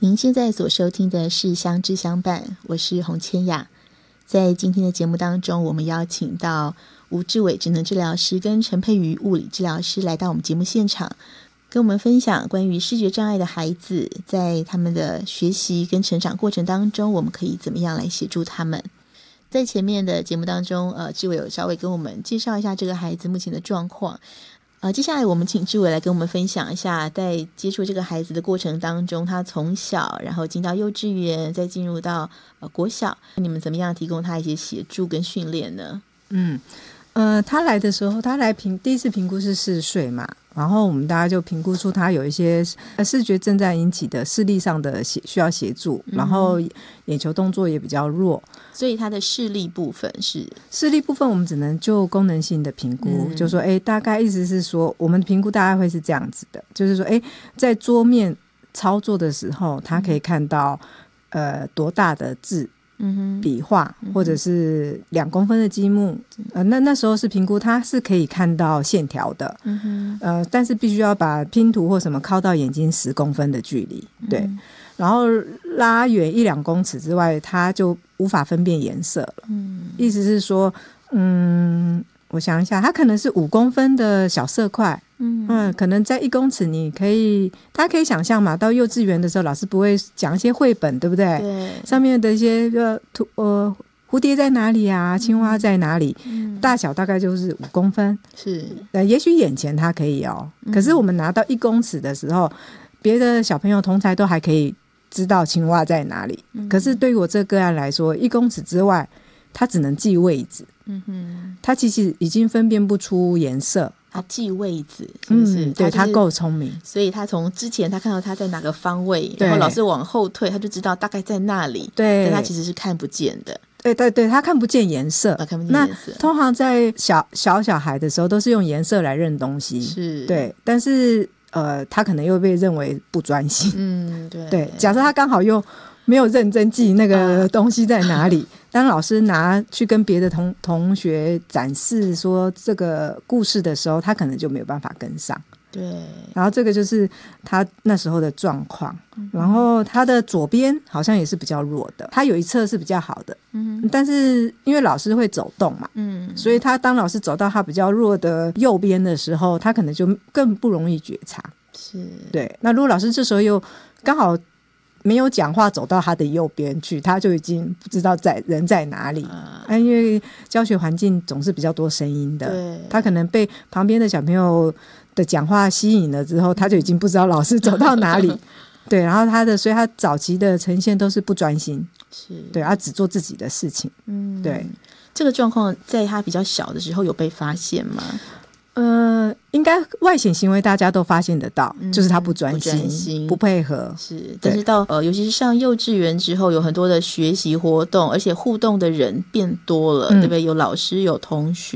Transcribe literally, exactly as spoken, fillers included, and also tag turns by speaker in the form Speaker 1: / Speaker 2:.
Speaker 1: 您现在所收听的是相知相伴，我是洪千雅。在今天的节目当中，我们邀请到吴志伟职能治疗师跟陈佩瑜物理治疗师来到我们节目现场，跟我们分享关于视觉障碍的孩子在他们的学习跟成长过程当中，我们可以怎么样来协助他们。在前面的节目当中，呃，志伟有稍微跟我们介绍一下这个孩子目前的状况。呃，接下来我们请志伟来跟我们分享一下，在接触这个孩子的过程当中，他从小然后进到幼稚园，再进入到呃国小，你们怎么样提供他一些协助跟训练呢？
Speaker 2: 嗯，呃，他来的时候，他来评第一次评估是四岁嘛，然后我们大家就评估出他有一些视觉症在引起的视力上的需要协助，嗯、然后眼球动作也比较弱，
Speaker 1: 所以他的视力部分是
Speaker 2: 视力部分，我们只能就功能性的评估，嗯、就说，哎，大概意思是说，我们评估大概会是这样子的，就是说，哎，在桌面操作的时候，他可以看到、嗯、呃多大的字。嗯、笔画或者是两公分的积木、嗯呃、那那时候是评估它是可以看到线条的、嗯呃、但是必须要把拼图或什么靠到眼睛十公分的距离，对、嗯、然后拉远一两公尺之外它就无法分辨颜色了、嗯、意思是说嗯，我想一下，它可能是五公分的小色块，嗯, 嗯，可能在一公尺，你可以，大家可以想象嘛，到幼稚园的时候，老师不会讲一些绘本，对不对？
Speaker 1: 对，
Speaker 2: 上面的一些呃图呃蝴蝶在哪里啊，青蛙在哪里，嗯、大小大概就是五公分，
Speaker 1: 是，
Speaker 2: 呃，也许眼前它可以哦，可是我们拿到一公尺的时候，别的小朋友同侪都还可以知道青蛙在哪里，嗯、可是对于我这个个案来说，一公尺之外，它只能记位置。嗯哼，他其实已经分辨不出颜色，
Speaker 1: 他记位置是不是？
Speaker 2: 嗯、对，他够聪明，
Speaker 1: 所以他从之前他看到他在哪个方位，然后老师往后退，他就知道大概在那里，
Speaker 2: 对，
Speaker 1: 但他其实是看不见的。
Speaker 2: 对对对，他看不见颜色，
Speaker 1: 他看不见颜色。
Speaker 2: 那通常在小小小孩的时候，都是用颜色来认东西，
Speaker 1: 是
Speaker 2: 对，但是呃，他可能又被认为不专心，
Speaker 1: 嗯，对
Speaker 2: 对。假设他刚好又没有认真记那个东西在哪里，啊、当老师拿去跟别的同同学展示说这个故事的时候，他可能就没有办法跟上。
Speaker 1: 对，
Speaker 2: 然后这个就是他那时候的状况。嗯、然后他的左边好像也是比较弱的，他有一侧是比较好的，嗯、但是因为老师会走动嘛，嗯、所以他当老师走到他比较弱的右边的时候，他可能就更不容易觉察。
Speaker 1: 是，对。
Speaker 2: 那如果老师这时候又刚好没有讲话走到他的右边去，他就已经不知道在人在哪里、啊、因为教学环境总是比较多声音的，他可能被旁边的小朋友的讲话吸引了之后，他就已经不知道老师走到哪里对，然后他的所以他早期的呈现都是不专心，是，对，他只做自己的事情。嗯，对，
Speaker 1: 这个状况在他比较小的时候有被发现吗？
Speaker 2: 呃，应该外显行为大家都发现得到，嗯、就是他不专心、不专心、不配合。
Speaker 1: 是，但是到呃，尤其是上幼稚园之后，有很多的学习活动，而且互动的人变多了，嗯、对不对？有老师，有同学。